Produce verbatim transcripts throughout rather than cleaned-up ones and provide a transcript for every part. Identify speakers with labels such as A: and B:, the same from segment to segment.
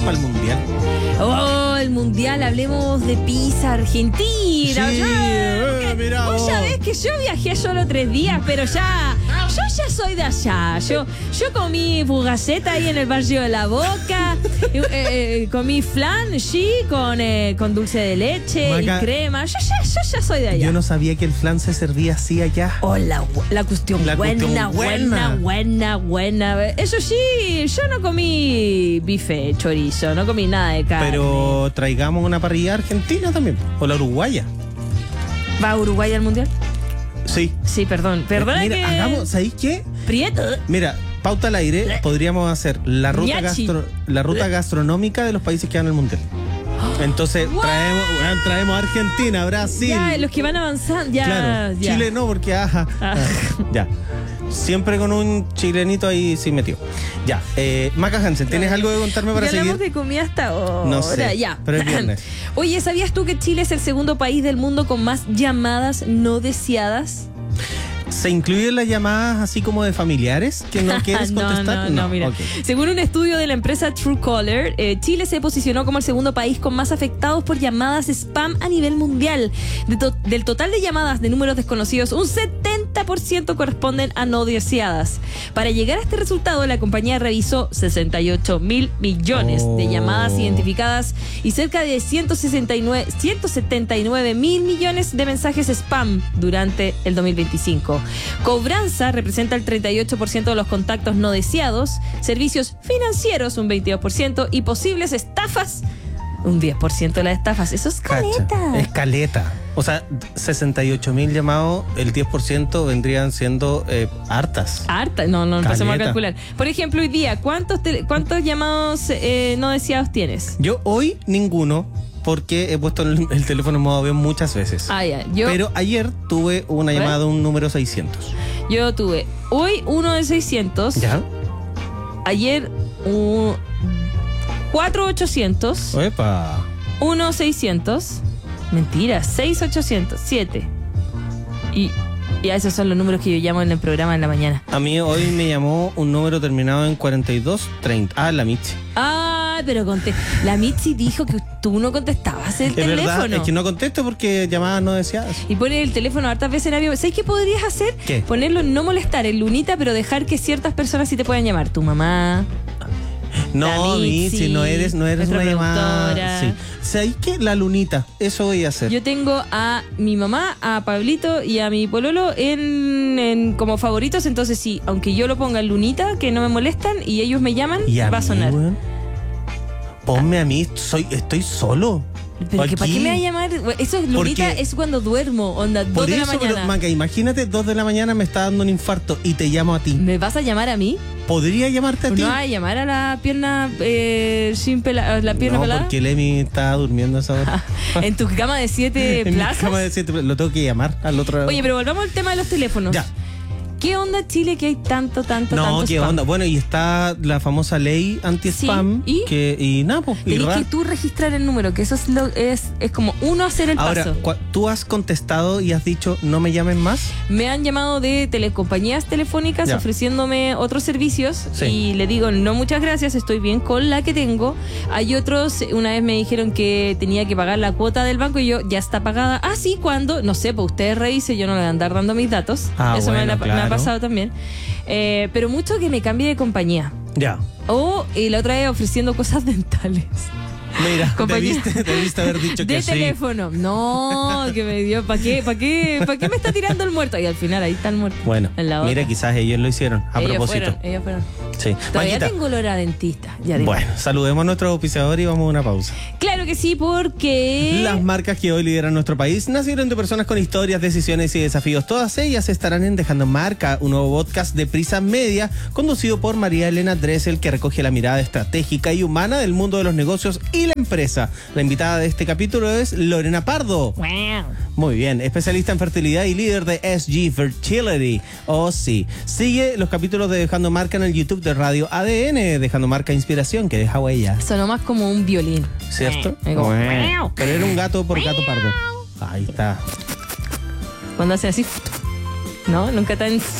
A: para el mundial.
B: Oh, el mundial, hablemos de pizza argentina.
A: Sí,
B: Ya,
A: eh, mira
B: vos
A: vos.
B: ya ves que yo viajé solo tres días, pero ya, yo ya soy de allá. Yo, yo comí bugaceta ahí en el barrio de La Boca, eh, eh, comí flan, sí, con, eh, con dulce de leche
A: Maca,
B: y crema. Yo ya, yo ya soy de allá.
A: Yo no sabía que el flan se servía así allá.
B: Oh, la, la cuestión
A: La
B: buena,
A: cuestión
B: buena,
A: buena.
B: buena, buena. Eso sí, yo no comí bife, chorizo, no comí nada de carne.
A: Pero traigamos una parrilla argentina también. O la uruguaya.
B: ¿Va a Uruguay al mundial?
A: Sí.
B: Sí, perdón. Perdona
A: Mira,
B: que...
A: hagamos, ¿sabéis qué?
B: Prieto.
A: Mira, pauta al aire, podríamos hacer la ruta,
B: Ñachi.
A: gastro, la ruta gastronómica de los países que van al mundial. Entonces
B: What?
A: traemos, bueno, traemos a Argentina, Brasil.
B: Ya, los que van avanzando, ya.
A: Claro,
B: ya.
A: Chile no, porque ajá.
B: Ah.
A: ah, ya. Siempre con un chilenito ahí sin metido. Ya. Eh, Maca Hansen, ¿tienes algo que contarme para
B: Ya
A: seguir?
B: hablamos de comida hasta ahora.
A: No sé,
B: ya.
A: pero es viernes.
B: Oye, ¿sabías tú que Chile es el segundo país del mundo con más llamadas no deseadas?
A: ¿Se incluyen las llamadas así como de familiares que no quieres
B: no,
A: contestar?
B: no, no, mira.
A: ok.
B: Según un estudio de la empresa Truecaller, eh, Chile se posicionó como el segundo país con más afectados por llamadas spam a nivel mundial. De to- del total de llamadas de números desconocidos, un setenta por ciento corresponden a no deseadas. Para llegar a este resultado, la compañía revisó sesenta y ocho mil millones
A: Oh.
B: de llamadas identificadas y cerca de ciento sesenta y nueve, ciento setenta y nueve mil millones de mensajes spam durante el dos mil veinticinco. Cobranza representa el treinta y ocho por ciento de los contactos no deseados, servicios financieros un veintidós por ciento y posibles estafas un diez por ciento de las estafas. Eso es caleta.
A: Cacha, es caleta. O sea, sesenta y ocho mil llamados, el diez por ciento vendrían siendo eh, hartas.
B: Harta, no, no empecemos a
A: Caleta.
B: calcular. Por ejemplo, hoy día, ¿cuántos, tele- cuántos llamados eh, no deseados tienes?
A: Yo hoy ninguno, porque he puesto el, el teléfono en modo avión muchas veces.
B: Ah, ya. Yo,
A: Pero ayer tuve una
B: A ver.
A: llamada de un número seiscientos.
B: yo tuve hoy uno de seiscientos.
A: ¿Ya?
B: Ayer un cuatro ochocientos.
A: Epa.
B: uno seiscientos. Mentira, seis ochocientos. siete. Y ya esos son los números que yo llamo en el programa en la mañana.
A: A mí hoy me llamó un número terminado en cuarenta y dos treinta. Ah, la Michi.
B: Ah, pero conté. La Mitzi dijo que tú no contestabas el
A: Es
B: teléfono.
A: verdad, es que no contesto porque llamadas no deseadas.
B: Y pones el teléfono hartas veces en avión. ¿Sabes qué podrías hacer?
A: ¿Qué?
B: Ponerlo en no molestar, en lunita, pero dejar que ciertas personas sí te puedan llamar. Tu mamá.
A: No,
B: La Mitzi,
A: Michi, no eres, no eres
B: nuestra
A: una llamada.
B: productora.
A: Sí. ¿Sabes qué? La lunita, eso voy a hacer.
B: Yo tengo a mi mamá, a Pablito y a mi pololo en, en como favoritos. Entonces sí, aunque yo lo ponga en lunita, que no me molestan y ellos me llaman,
A: ¿Y a
B: va a
A: mí,
B: sonar.
A: weón? Ponme a mí, soy, estoy solo.
B: Pero que, ¿para
A: Aquí.
B: qué me va a llamar? Eso es lunita,
A: Porque-
B: es cuando duermo, onda, dos
A: Por
B: de la
A: eso, pero,
B: mañana.
A: Maca, imagínate, dos de la mañana me está dando un infarto y te llamo a ti.
B: ¿Me vas a llamar a mí?
A: ¿Podría llamarte a ti?
B: ¿No vas a llamar a la pierna eh, sin pela, la pierna
A: no,
B: pelada?
A: porque Lemmy está durmiendo a esa hora.
B: ¿En tu cama de siete
A: En mi
B: plazas?
A: cama de siete, lo tengo que llamar al otro lado.
B: Oye, pero volvamos al tema de los teléfonos.
A: Ya.
B: ¿Qué onda Chile que hay tanto, tanto,
A: No,
B: tanto
A: qué
B: spam?
A: onda. Bueno, y está la famosa ley anti-spam.
B: Sí, ¿y?
A: Que, y nada, pues. y
B: Tenés
A: ra-
B: que tú registrar el número, que eso es, lo, es, es como uno hacer el
A: Ahora,
B: paso.
A: cua- ¿tú has contestado y has dicho no me llamen más?
B: Me han llamado de telecompañías telefónicas
A: Ya.
B: ofreciéndome otros servicios
A: Sí.
B: y le digo, no, muchas gracias, estoy bien con la que tengo. Hay otros, una vez me dijeron que tenía que pagar la cuota del banco y yo, ya está pagada. Ah, sí, ¿cuándo? No sé, pues ustedes revisen, yo no le voy a andar dando mis datos.
A: Ah,
B: Eso me,
A: bueno,
B: la- me
A: claro.
B: ha pasado también. Eh, pero mucho que me cambie de compañía.
A: Ya.
B: O y la otra vez ofreciendo cosas dentales.
A: Mira,
B: Compañía.
A: debiste, debiste haber dicho
B: De
A: que sí.
B: teléfono. No, que me dio. ¿Para qué? ¿Para qué? ¿Para qué me está tirando el muerto? Y al final ahí está el muerto.
A: Bueno,
B: En la
A: mira,
B: otra.
A: quizás ellos lo hicieron a
B: ellos
A: propósito.
B: Fueron, ellos fueron.
A: Sí.
B: Todavía
A: Maquita,
B: tengo olor a dentista. Ya digo.
A: bueno, saludemos a nuestro auspiciador y vamos a una pausa.
B: Claro que sí, porque.
A: Las marcas que hoy lideran nuestro país nacieron de personas con historias, decisiones y desafíos. Todas ellas estarán en Dejando Marca, un nuevo podcast de Prisa Media, conducido por María Elena Dressel, que recoge la mirada estratégica y humana del mundo de los negocios y la empresa. La invitada de este capítulo es Lorena Pardo.
B: Wow.
A: Muy bien, especialista en fertilidad y líder de S G Fertility. Oh, sí. Sigue los capítulos de Dejando Marca en el YouTube de Radio A D N, Dejando Marca Inspiración, que deja huellas.
B: Sonó más como un violín.
A: ¿Cierto?
B: Eh, como-
A: Bueno. Pero era un gato por gato pardo. Ahí está.
B: Cuando hace así. No, nunca tan.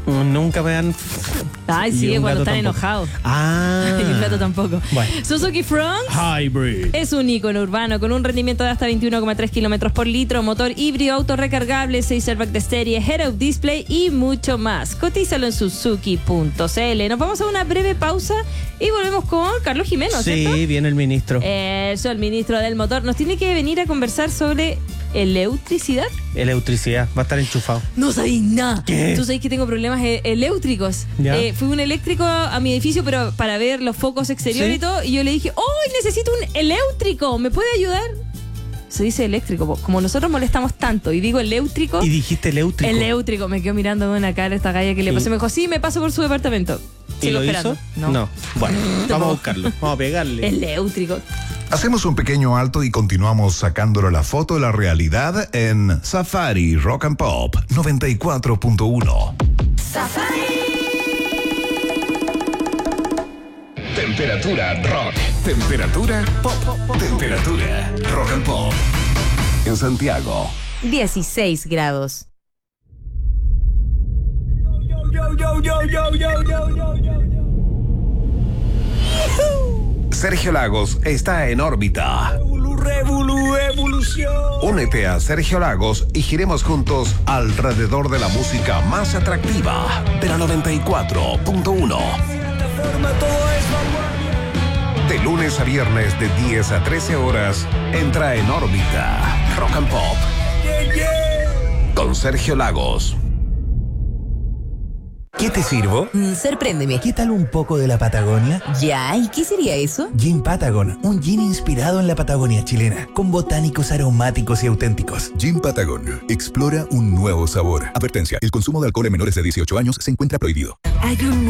A: Nunca me han...
B: Ay, sí, cuando están enojados.
A: Ah.
B: Y un gato tampoco.
A: Bueno.
B: Suzuki Fronx
A: Hybrid.
B: es un icono urbano con un rendimiento de hasta veintiuno coma tres kilómetros por litro, motor híbrido, auto recargable, seis airbags de serie, head-up display y mucho más. Cotízalo en suzuki punto c l. Nos vamos a una breve pausa y volvemos con Carlos Jimeno, ¿cierto?
A: Sí, viene el ministro.
B: Eso, el ministro del motor. Nos tiene que venir a conversar sobre electricidad.
A: Electricidad, va a estar enchufado.
B: No sabéis nada.
A: ¿Qué?
B: Tú sabéis que tengo problemas e- eléctricos.
A: ¿Ya?
B: Eh, fui un eléctrico a mi edificio, pero para ver los focos exteriores
A: ¿Sí?
B: y todo. Y yo le dije, ¡oh, necesito un eléctrico! ¿Me puede ayudar? Se dice eléctrico. po. Como nosotros molestamos tanto y digo eléctrico,
A: Y dijiste eléctrico.
B: eléctrico. Me quedo mirando de una cara a esta galla que le
A: ¿Y?
B: pasé. Me dijo, sí, me paso por su departamento.
A: ¿Y
B: Sigo
A: lo
B: esperando.
A: hizo?
B: No.
A: Bueno, vamos a buscarlo. Vamos a pegarle.
B: Eléctrico.
C: Hacemos un pequeño alto y continuamos sacándole la foto de la realidad en Safari Rock and Pop noventa y cuatro punto uno. Temperatura rock. Temperatura pop. Temperatura rock and pop. En Santiago.
B: dieciséis grados.
C: Sergio Lagos está en órbita. Únete a Sergio Lagos y giremos juntos alrededor de la música más atractiva de la noventa y cuatro punto uno. De lunes a viernes de diez a trece horas, entra en órbita Rock and Pop con Sergio Lagos.
D: ¿Qué te sirvo?
E: Mm, sorpréndeme.
D: ¿Qué tal un poco de la Patagonia?
E: Ya, ¿y qué sería eso?
D: Gin Patagon, un gin inspirado en la Patagonia chilena, con botánicos aromáticos y auténticos.
F: Gin Patagon. Explora un nuevo sabor. Advertencia. El consumo de alcohol en menores de dieciocho años se encuentra prohibido.
E: Hay un